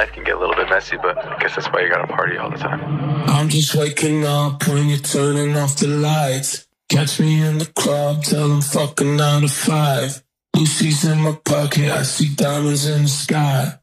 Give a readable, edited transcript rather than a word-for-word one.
life can get a little bit messy, but I guess that's why you gotta party all the time. I'm just waking up when you're turning off the lights. Catch me in the club till I'm fucking 9 to 5. Lucy's in my pocket, I see diamonds in the sky.